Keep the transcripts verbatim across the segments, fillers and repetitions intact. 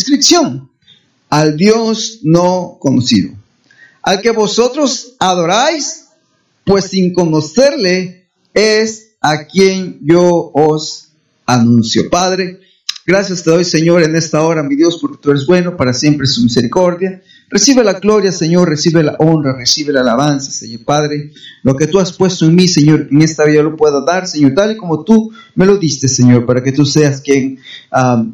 inscripción: al Dios no conocido, al que vosotros adoráis, pues sin conocerle es a quien yo os anuncio. Padre, gracias te doy, Señor, en esta hora, mi Dios, porque tú eres bueno, para siempre es su misericordia. Recibe la gloria, Señor, recibe la honra, recibe la alabanza, Señor Padre. Lo que tú has puesto en mí, Señor, en esta vida yo lo puedo dar, Señor, tal y como tú me lo diste, Señor, para que tú seas quien um,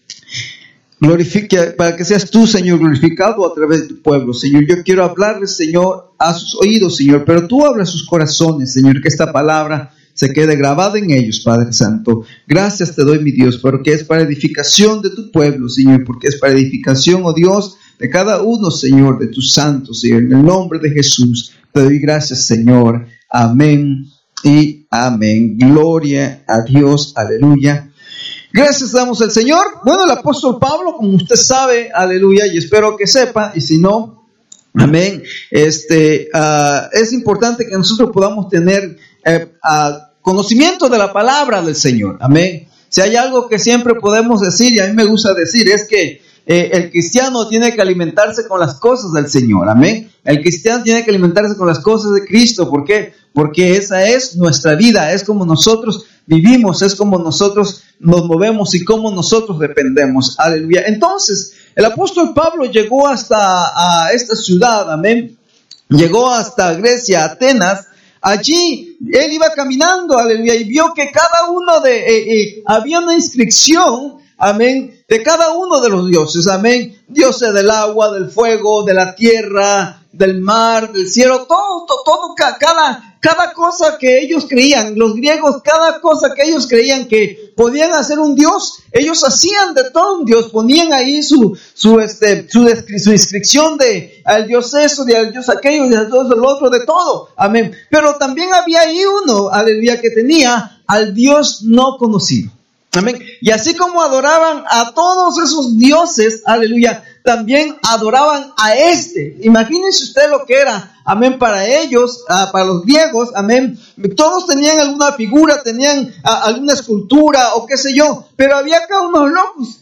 glorifique, para que seas tú, Señor, glorificado a través de tu pueblo, Señor. Yo quiero hablarles, Señor, a sus oídos, Señor, pero tú hablas a sus corazones, Señor, que esta palabra se quede grabada en ellos, Padre Santo. Gracias te doy, mi Dios, porque es para edificación de tu pueblo, Señor, porque es para edificación, oh Dios, de cada uno, Señor, de tus santos, Señor. En el nombre de Jesús te doy gracias, Señor. Amén y amén. Gloria a Dios, aleluya. Gracias damos al Señor. Bueno, el apóstol Pablo, como usted sabe, aleluya, y espero que sepa, y si no, amén, este, uh, es importante que nosotros podamos tener eh, uh, conocimiento de la palabra del Señor, amén. Si hay algo que siempre podemos decir, y a mí me gusta decir, es que eh, el cristiano tiene que alimentarse con las cosas del Señor, amén. El cristiano tiene que alimentarse con las cosas de Cristo. ¿Por qué? Porque esa es nuestra vida, es como nosotros vivimos, es como nosotros nos movemos y como nosotros dependemos, aleluya. Entonces, el apóstol Pablo llegó hasta a esta ciudad, amén, llegó hasta Grecia, Atenas. Allí él iba caminando, aleluya, y vio que cada uno de, eh, eh, había una inscripción, amén, de cada uno de los dioses, amén, dioses del agua, del fuego, de la tierra, del mar, del cielo, todo, todo, todo cada, cada cosa que ellos creían, los griegos, cada cosa que ellos creían que podían hacer un dios, ellos hacían de todo un dios, ponían ahí su, su, este, su, su inscripción de al dios eso, de al dios aquello, de al dios el otro, de todo, amén. Pero también había ahí uno, aleluya, que tenía al Dios no conocido. Amén. Y así como adoraban a todos esos dioses, aleluya, también adoraban a este. Imagínense usted lo que era, amén, para ellos, uh, para los griegos, amén. Todos tenían alguna figura, tenían uh, alguna escultura o qué sé yo, pero había acá unos locos.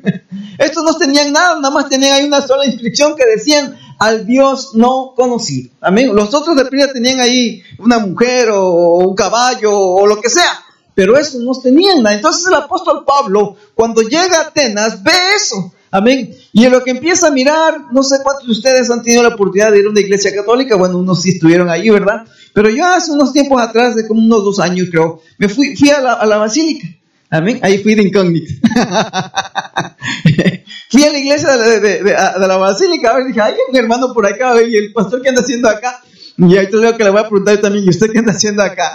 Estos no tenían nada, nada más tenían ahí una sola inscripción que decían al Dios no conocido. Amén. Los otros de primera tenían ahí una mujer o, o un caballo o lo que sea. Pero eso no tenían nada. Entonces el apóstol Pablo, cuando llega a Atenas, ve eso. Amén. Y en lo que empieza a mirar, no sé cuántos de ustedes han tenido la oportunidad de ir a una iglesia católica. Bueno, unos sí estuvieron ahí, ¿verdad? Pero yo hace unos tiempos atrás, de como unos dos años creo, me fui, fui a la, a la basílica. Amén. Ahí fui de incógnito. Fui a la iglesia de, de, de, de, de la basílica. A ver, dije, hay un hermano por acá. A ver, ¿y el pastor qué anda haciendo acá? Y ahí te veo que le voy a preguntar también, ¿y usted qué anda haciendo acá?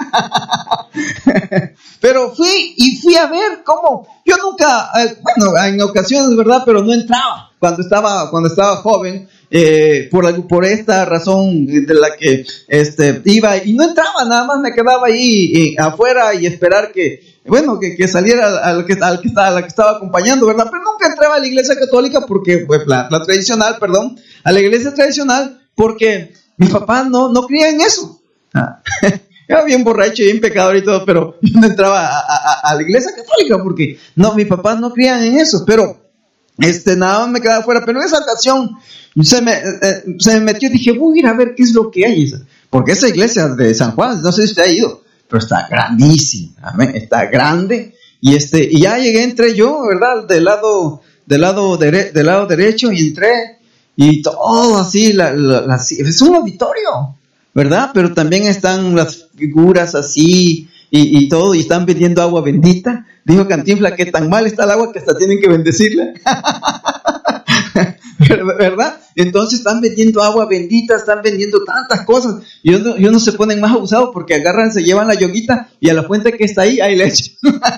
Pero fui y fui a ver cómo, yo nunca, eh, bueno, en ocasiones, ¿verdad? Pero no entraba cuando estaba, cuando estaba joven, eh, por, por esta razón de la que este, iba y no entraba, nada más me quedaba ahí eh, afuera y esperar que, bueno, que, que saliera al que, al que estaba, a la que estaba acompañando, ¿verdad? Pero nunca entraba a la iglesia católica porque, pues, la, la tradicional, perdón, a la iglesia tradicional porque mi papá no, no creía en eso. Ah. Era bien borracho y bien pecador y todo, pero yo no entraba a, a, a la iglesia católica porque no, mis papás no creían en eso, pero este, nada más me quedaba afuera. Pero en esa ocasión se me, eh, se me metió y dije, voy a ir a ver qué es lo que hay, porque esa iglesia de San Juan, no sé si usted ha ido, pero está grandísima, amén, está grande, y este, y ya llegué, entré yo, ¿verdad? Del lado, del lado, dere, del lado derecho, y entré, y todo así, la, la, la, es un auditorio, ¿verdad? Pero también están las figuras así y, y todo, y están vendiendo agua bendita. Dijo Cantinflas que tan mal está el agua que hasta tienen que bendecirla. ¿Verdad? Entonces están vendiendo agua bendita, están vendiendo tantas cosas. Y uno, y uno se ponen más abusados porque agarran, se llevan la yoguita y a la fuente que está ahí, ahí le echan.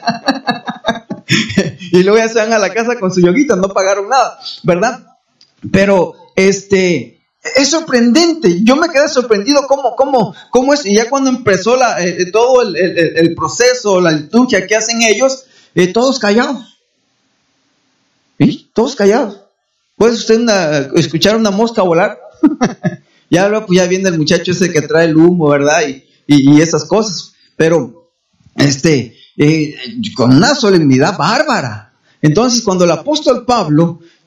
Y luego ya se van a la casa con su yoguita, no pagaron nada, ¿verdad? Pero este... es sorprendente, yo me quedé sorprendido cómo, cómo, cómo es, y ya cuando empezó la, eh, todo el, el, el proceso, la liturgia que hacen ellos, eh, todos callados, ¿sí? Todos callados. ¿Puede usted una, escuchar una mosca volar? Ya, pues ya viene el muchacho ese que trae el humo, ¿verdad? Y, y, y esas cosas, pero este, eh, con una solemnidad bárbara. Entonces cuando el apóstol Pablo